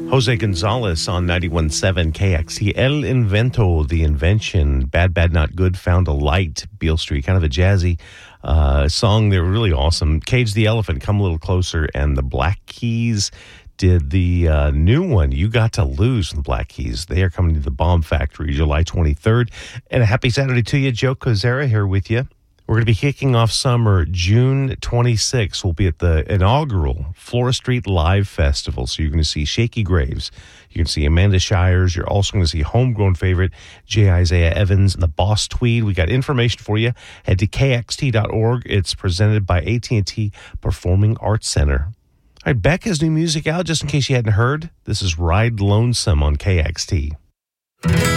Jose Gonzalez on 91.7 KXT. El Invento, The Invention. Bad, Bad, Not Good, Found a Light. Beale Street, kind of a jazzy song. They were really awesome. Cage the Elephant, Come a Little Closer. And the Black Keys did the new one, You Got to Lose, from the Black Keys. They are coming to the Bomb Factory July 23rd. And a happy Saturday to you. Joe Kozera here with you. We're going to be kicking off summer June 26th. We'll be at the inaugural Flora Street Live Festival. So you're going to see Shaky Graves. You can see Amanda Shires. You're also going to see homegrown favorite J. Isaiah Evans and the Boss Tweed. We got information for you. Head to kxt.org. It's presented by AT&T Performing Arts Center. All right, Beck has new music out, just in case you hadn't heard. This is Ride Lonesome on KXT.